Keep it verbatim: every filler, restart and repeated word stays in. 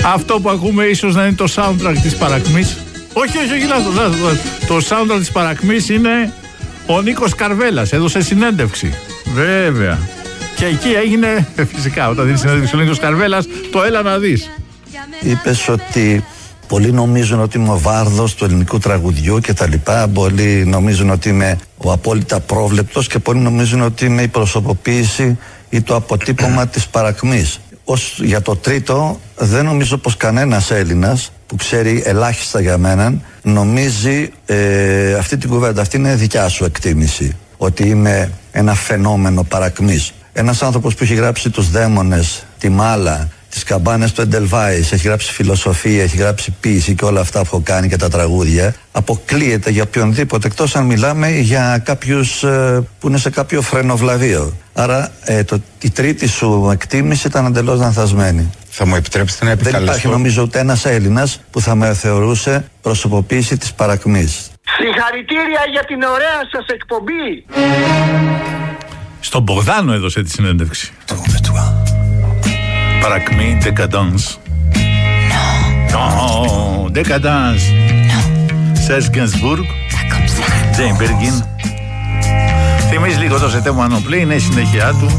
Αυτό που ακούμε ίσως να είναι το soundtrack της παρακμής. Όχι, όχι, όχι, λάθος, λάθος. Το soundtrack της παρακμής είναι ο Νίκος Καρβέλας. Έδωσε συνέντευξη. Βέβαια. Και εκεί έγινε, φυσικά, όταν δίνει συνέντευξη ο Νίκος Καρβέλας, το έλα να δεις. Είπες ότι πολλοί νομίζουν ότι είμαι ο βάρδος του ελληνικού τραγουδιού και τα λοιπά. Πολλοί νομίζουν ότι είμαι ο απόλυτα πρόβλεπτος και πολλοί νομίζουν ότι είμαι η προσωποποίηση ή το αποτύπωμα της παρακμής. Ως για το τρίτο, δεν νομίζω πως κανένας Έλληνας που ξέρει ελάχιστα για μένα νομίζει ε, αυτή την κουβέντα. Αυτή είναι δικιά σου εκτίμηση, ότι είμαι ένα φαινόμενο παρακμής. Ένας άνθρωπος που έχει γράψει τους δαίμονες, τη Μάλα, τις καμπάνες του Εντελβάης, έχει γράψει φιλοσοφία, έχει γράψει ποίηση και όλα αυτά που έχω κάνει και τα τραγούδια, αποκλείεται για οποιονδήποτε, εκτός αν μιλάμε για κάποιους ε, που είναι σε κάποιο φρενοβλαβείο. Άρα ε, το, η τρίτη σου εκτίμηση ήταν εντελώς λανθασμένη. Θα μου επιτρέψετε να επικαλεστώ? Δεν υπάρχει νομίζω ούτε ένας Έλληνας που θα με θεωρούσε προσωποποίηση της παρακμής. Συγχαρητήρια για την ωραία σας εκπομπή. Στον Μπογδάνο έδωσε τη συνέντευξη. Παρακμή, decadence. Non. Decadence. Serge Gainsbourg. Jane Birkin. Θυμίζει λίγο το Σετέ μου Ανοπλή, είναι η συνέχεια του.